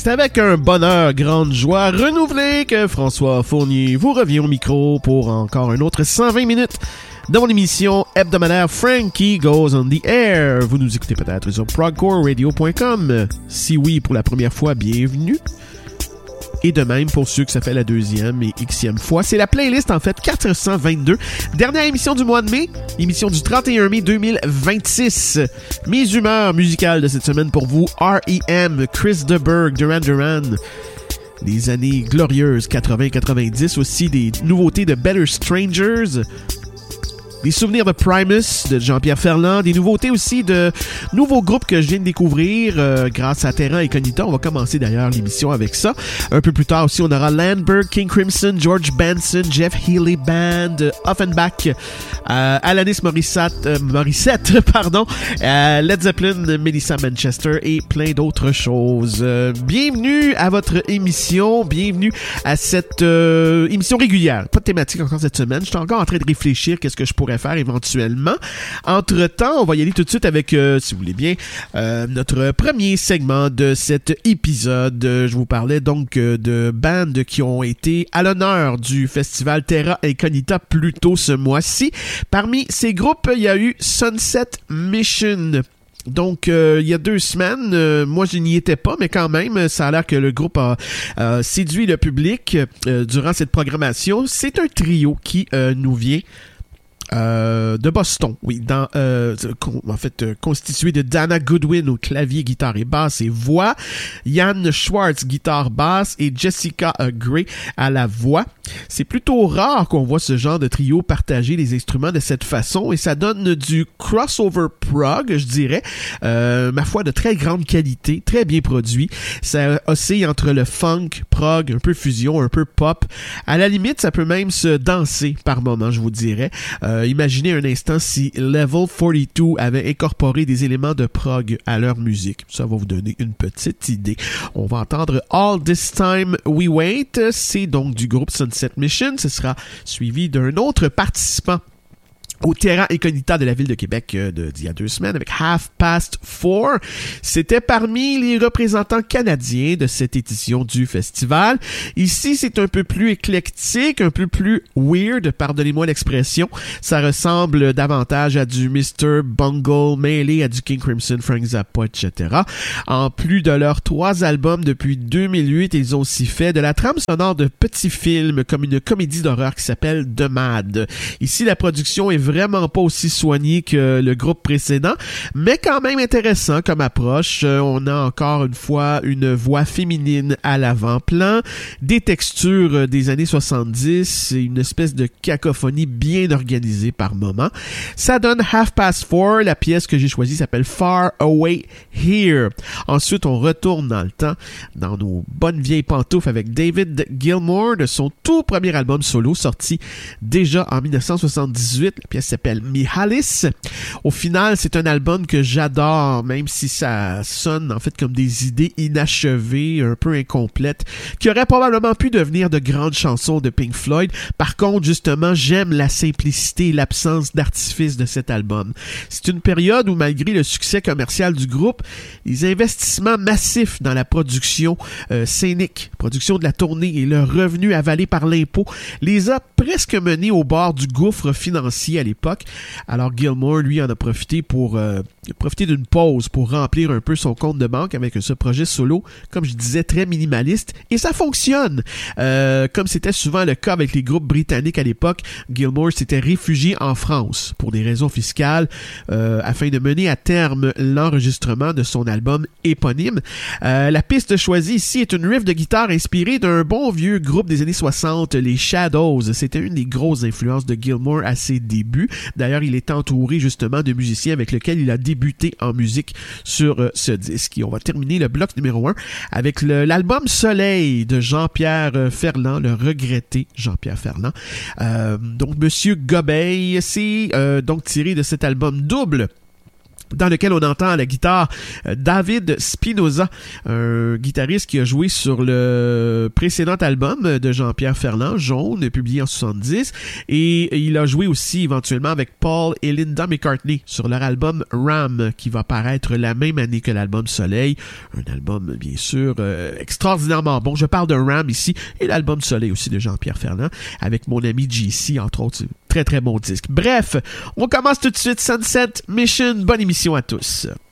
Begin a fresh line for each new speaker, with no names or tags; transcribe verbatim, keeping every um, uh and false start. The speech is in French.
C'est avec un bonheur, grande joie renouvelée que François Fournier vous revient au micro pour encore un autre cent vingt minutes dans mon émission hebdomadaire Frankie Goes on the Air. Vous nous écoutez peut-être sur progcore radio point com. Si oui, pour la première fois, bienvenue. Et de même pour ceux que ça fait la deuxième et xème fois. C'est la playlist, en fait, quatre cent vingt-deux. Dernière émission du mois de mai, émission du trente et un mai deux mille vingt-six. Mes humeurs musicales de cette semaine pour vous, R E M, Chris de Burgh, Duran Duran. Les années glorieuses quatre-vingts quatre-vingt-dix, aussi des nouveautés de Better Strangers. Des souvenirs de Primus, de Jean-Pierre Ferland, des nouveautés aussi de nouveaux groupes que je viens de découvrir euh, grâce à Terra Incognita. On va commencer d'ailleurs l'émission avec ça. Un peu plus tard aussi, on aura Landberg, King Crimson, George Benson, Jeff Healey Band, Offenbach, euh, Alanis Morissette, euh, Morissette pardon, euh, Led Zeppelin, Melissa Manchester et plein d'autres choses. Euh, bienvenue à votre émission, bienvenue à cette euh, émission régulière. Pas de thématique encore cette semaine. Je suis encore en train de réfléchir qu'est-ce que je pourrais faire éventuellement. Entre-temps, on va y aller tout de suite avec, euh, si vous voulez bien, euh, notre premier segment de cet épisode. Euh, je vous parlais donc euh, de bandes qui ont été à l'honneur du festival Terra Incognita plus tôt ce mois-ci. Parmi ces groupes, il y a eu Sunset Mission. Donc, euh, il y a deux semaines, euh, moi je n'y étais pas, mais quand même, ça a l'air que le groupe a euh, séduit le public euh, durant cette programmation. C'est un trio qui euh, nous vient Euh, de Boston, oui, dans, euh, en fait, euh, constitué de Dana Goodwin au clavier, guitare et basse et voix, Jan Schwartz, guitare basse et Jessica uh, Gray à la voix. C'est plutôt rare qu'on voit ce genre de trio partager les instruments de cette façon et ça donne du crossover prog, je dirais, euh, ma foi de très grande qualité, très bien produit. Ça oscille entre le funk, prog, un peu fusion, un peu pop. À la limite, ça peut même se danser par moments, je vous dirais. Euh, Imaginez un instant si Level quarante-deux avait incorporé des éléments de prog à leur musique. Ça va vous donner une petite idée. On va entendre All This Time We Wait. C'est donc du groupe Sunset Mission. Ce sera suivi d'un autre participant au Terra Incognita de la ville de Québec euh, de, d'il y a deux semaines avec Half Past Four. C'était parmi les représentants canadiens de cette édition du festival. Ici, c'est un peu plus éclectique, un peu plus weird, pardonnez-moi l'expression. Ça ressemble davantage à du mister Bungle mêlé à du King Crimson, Frank Zappa, et cetera. En plus de leurs trois albums depuis deux mille huit, ils ont aussi fait de la trame sonore de petits films comme une comédie d'horreur qui s'appelle The Mad. Ici, la production est vraiment pas aussi soigné que le groupe précédent, mais quand même intéressant comme approche. Euh, on a encore une fois une voix féminine à l'avant-plan, des textures euh, des années soixante-dix et une espèce de cacophonie bien organisée par moment. Ça donne Half Past Four. La pièce que j'ai choisie s'appelle Far Away Here. Ensuite, on retourne dans le temps, dans nos bonnes vieilles pantoufles avec David Gilmour de son tout premier album solo sorti déjà en dix-neuf cent soixante-dix-huit. La pièce s'appelle Mihalis. Au final, c'est un album que j'adore, même si ça sonne en fait comme des idées inachevées, un peu incomplètes, qui auraient probablement pu devenir de grandes chansons de Pink Floyd. Par contre, justement, j'aime la simplicité et l'absence d'artifice de cet album. C'est une période où, malgré le succès commercial du groupe, les investissements massifs dans la production euh, scénique, production de la tournée et le revenu avalé par l'impôt les a presque menés au bord du gouffre financier à l'époque. Alors Gilmour, lui, en a profité pour euh, profiter d'une pause pour remplir un peu son compte de banque avec ce projet solo, comme je disais, très minimaliste, et ça fonctionne. Euh, comme c'était souvent le cas avec les groupes britanniques à l'époque, Gilmour s'était réfugié en France pour des raisons fiscales euh, afin de mener à terme l'enregistrement de son album éponyme. Euh, la piste choisie ici est une riff de guitare inspirée d'un bon vieux groupe des années soixante, les Shadows. C'était une des grosses influences de Gilmour à ses débuts. D'ailleurs, il est entouré justement de musiciens avec lesquels il a débuté en musique sur euh, ce disque. Et on va terminer le bloc numéro un avec le, l'album Soleil de Jean-Pierre Ferland, le regretté Jean-Pierre Ferland. Euh, donc, Monsieur Gobeil, c'est euh, donc tiré de cet album double dans lequel on entend à la guitare euh, David Spinoza, un guitariste qui a joué sur le précédent album de Jean-Pierre Ferland, Jaune, publié en soixante-dix, et il a joué aussi éventuellement avec Paul et Linda McCartney sur leur album Ram, qui va paraître la même année que l'album Soleil, un album bien sûr euh, extraordinairement bon. Je parle de Ram ici, et l'album Soleil aussi de Jean-Pierre Ferland, avec mon ami J C, entre autres. Très très bon disque. Bref, on commence tout de suite Sunset Mission. Bonne émission à tous.